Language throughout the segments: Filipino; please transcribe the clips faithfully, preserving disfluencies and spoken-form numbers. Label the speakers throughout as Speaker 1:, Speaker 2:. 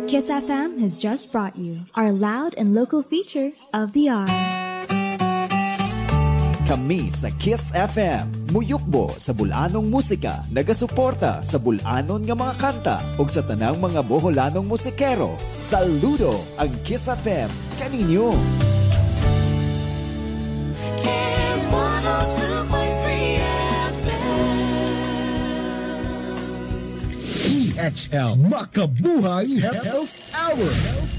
Speaker 1: Kiss F M has just brought you our loud and local feature of the hour.
Speaker 2: Kami sa Kiss F M, muyukbo sa bulanong musika, nagasuporta sa bulanon nga mga kanta ug sa tanang mga Boholanong musikero. Saludo ang Kiss F M kaninyo.
Speaker 3: Kiss one oh two point three F M.
Speaker 4: E X L Makabuhay Health Hour.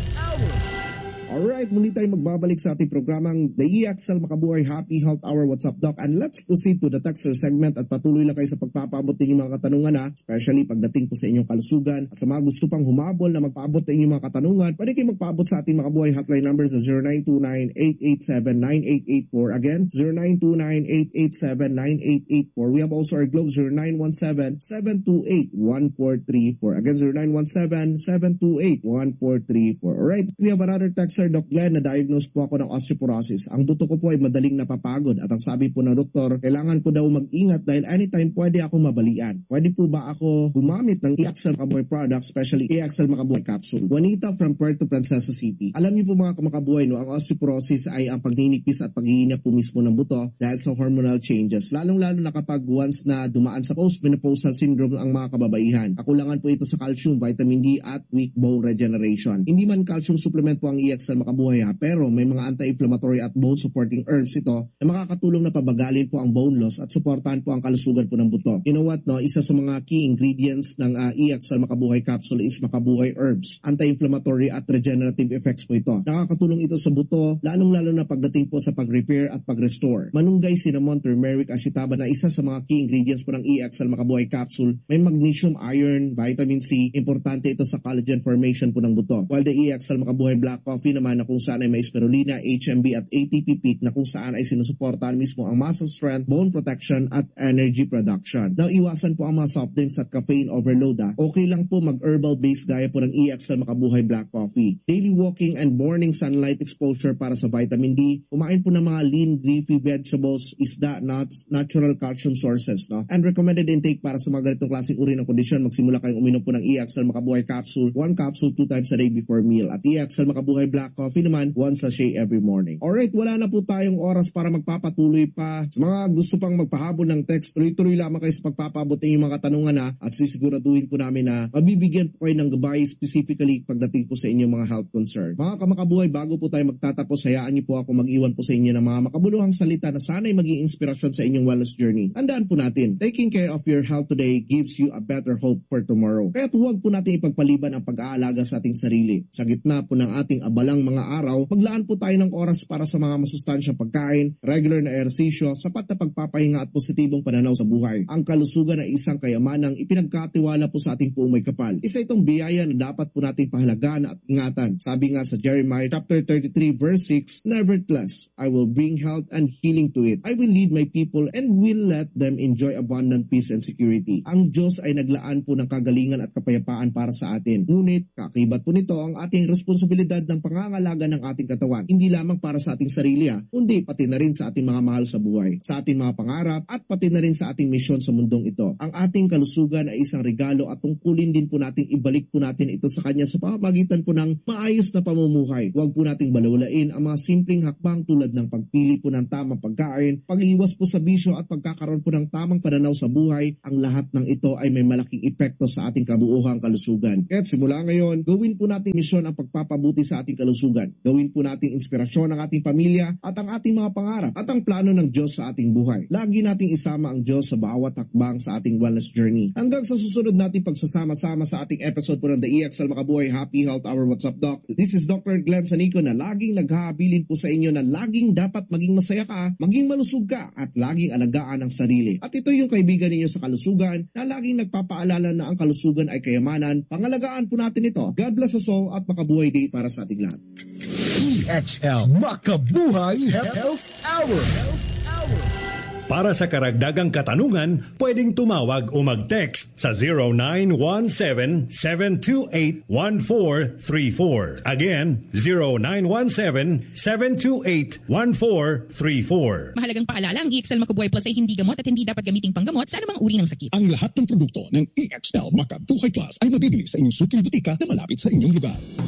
Speaker 5: Alright, muli tayo magbabalik sa ating programang The E X L Makabuhay Happy Health Hour. What's up, Doc? And let's proceed to the texter segment at patuloy lang kayo sa pagpapaabot ng inyong mga katanungan ha, especially pagdating po sa inyong kalusugan. At sa mga gusto pang humabol na magpaabot ng inyong mga katanungan, pwede kayo magpaabot sa ating Makabuhay hotline number sa zero nine two nine, eight eight seven, nine eight eight four. Again, zero nine two nine, eight eight seven, nine eight eight four. We have also our Globe zero nine one seven, seven two eight, one four three four. Again, zero nine one seven, seven two eight, one four three four. Alright, we have another texter. Doc Glenn, na-diagnose po ako ng osteoporosis. Ang buto ko po ay madaling napapagod at ang sabi po ng doktor, kailangan ko daw mag-ingat dahil anytime pwede ako mabalian. Pwede po ba ako gumamit ng E X L Makabuhay product, especially E X L Makabuhay capsule? Juanita from Puerto Princesa City. Alam niyo po mga kamakabuhay, no, ang osteoporosis ay ang pagninipis at paghihina po mismo ng buto dahil sa hormonal changes. Lalong-lalo na kapag once na dumaan sa postmenopausal syndrome ang mga kababaihan. Kakulangan po ito sa calcium, vitamin D at weak bone regeneration. Hindi man calcium supplement po ang E X L Makabuhay ha, pero may mga anti-inflammatory at bone supporting herbs ito na makakatulong na pabagalin po ang bone loss at suportahan po ang kalusugan po ng buto. You know what, no? Isa sa mga key ingredients ng uh, E X L Makabuhay capsule is Makabuhay herbs. Anti-inflammatory at regenerative effects po ito. Nakakatulong ito sa buto, lalong-lalo na pagdating po sa pag-repair at pag-restore. Manunggay, cinnamon, turmeric, ashitaba na isa sa mga key ingredients po ng E X L Makabuhay capsule. May magnesium, iron, vitamin C. Importante ito sa collagen formation po ng buto. While the E X L Makabuhay black coffee naman na kung saan ay may spirulina, H M B at A T P peak na kung saan ay sinusuportahan mismo ang muscle strength, bone protection at energy production. Now, iwasan po ang mga soft drinks at caffeine overload ha. Okay lang po mag-herbal base gaya po ng E X L Makabuhay black coffee. Daily walking and morning sunlight exposure para sa vitamin D. Kumain po ng mga lean, leafy vegetables, isda, nuts, natural calcium sources. No? And recommended intake para sa mga ganitong klaseng uri ng kondisyon, magsimula kayong uminom po ng E X L Makabuhay capsule, one capsule two times a day before meal. At E X L Makabuhay black coffee naman, one sachet every morning. Alright, wala na po tayong oras para magpapatuloy pa. Sa mga gusto pang magpahabol ng text, tuloy-tuloy lamang kayo sa pagpapabot ng inyong mga katanungan na at sisiguraduhin po namin na mabibigyan po kayo ng gabay specifically pagdating po sa inyong mga health concern. Mga kamakabuhay, bago po tayo magtatapos, hayaan niyo po ako mag-iwan po sa inyo ng mga makabuluhang salita na sana'y maging inspirasyon sa inyong wellness journey. Tandaan po natin, taking care of your health today gives you a better hope for tomorrow. Kaya't huwag po natin ipagpaliban ang pag-aalaga sa ating sarili. Sa gitna po ng ating abalang mga araw, maglaan po tayo ng oras para sa mga masustansyang pagkain, regular na ehersisyo, sapat na pagpapahinga at positibong pananaw sa buhay. Ang kalusugan ay isang kayamanang ipinagkatiwala po sa ating puong may kapal. Isa itong biyaya na dapat po nating pahalagaan at ingatan. Sabi nga sa Jeremiah chapter thirty-three verse six, nevertheless, I will bring health and healing to it. I will lead my people and will let them enjoy abundant peace and security. Ang Diyos ay naglaan po ng kagalingan at kapayapaan para sa atin. Ngunit, kakibat po nito ang ating responsibilidad ng pangangalaga ng ating katawan. Hindi lamang para sa ating sarili ha, kundi pati na rin sa ating mga mahal sa buhay, sa ating mga pangarap at pati na rin sa ating misyon sa mundong ito. Ang ating kalusugan ay isang regalo at tungkulin din po nating ibalik po natin ito sa Kanya sa pamamagitan po ng maayos na pamumuhay. Huwag po nating balawalain ang mga simpleng hakbang tulad ng pagpili po ng tamang pagkain, pag-iwas po sa bisyo at pagkakaroon po ng tamang pananaw sa buhay. Ang lahat ng ito ay may malaking epekto sa ating kabuuhang kalusugan. Kaya simula ngayon, gawin po natin misyon ang pagpapabuti sa ating kalusugan. Gawin po nating inspirasyon ang ating pamilya at ang ating mga pangarap at ang plano ng Diyos sa ating buhay. Lagi nating isama ang Diyos sa bawat hakbang sa ating wellness journey. Hanggang sa susunod nating pagsasama-sama sa ating episode po ng The E X L Makabuhay Happy Health Hour. What's up, Doc? This is Doctor Glenn Sanico na laging naghahabilin po sa inyo na laging dapat maging masaya ka, maging malusog ka at laging alagaan ang sarili. At ito yung kaibigan ninyo sa kalusugan na laging nagpapaalala na ang kalusugan ay kayamanan. Pangalagaan po natin ito. God bless us all at makabuhay day para sa ating lahat.
Speaker 4: E X L Makabuhay Health Hour.
Speaker 6: Para sa karagdagang katanungan, pwedeng tumawag o mag-text sa zero nine one seven, seven two eight, one four three four. Again, zero nine one seven, seven two eight, one four three four.
Speaker 7: Mahalagang paalala, ang E X L Makabuhay Plus ay hindi gamot at hindi dapat gamiting panggamot sa anumang uri ng sakit.
Speaker 4: Ang lahat ng produkto ng E X L Makabuhay Plus ay mabibili sa inyong suking butika na malapit sa inyong lugar.